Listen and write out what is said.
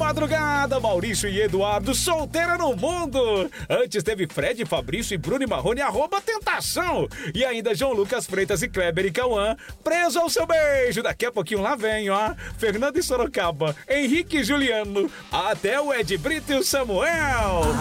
madrugada, Maurício e Eduardo, solteira no mundo. Antes teve Fred, Fabrício e Bruno e Marrone, @tentação. E ainda João Lucas Freitas e Kleber e Cauã, preso ao seu beijo. Daqui a pouquinho lá vem, ó. Fernando e Sorocaba, Henrique e Juliano, até o Ed Brito e o Samuel.